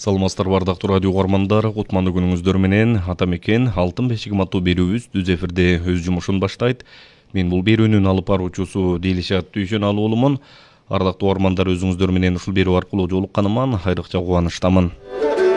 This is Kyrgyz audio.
Саламатсыздар бардактуу радио угармандар, кутмандуу күнүңүздөр менен Атамекен алтын бешигим аттуу берүүбүз түз эфирде өз жумушун баштайт. Мен бул берүүнүн алып баруучусу Дилишат Дүйшөналуулумун. Ардактуу угармандар, өзүңүздөр менен ушул берүү аркылуу жолукканыман айрыкча кубанычтамын.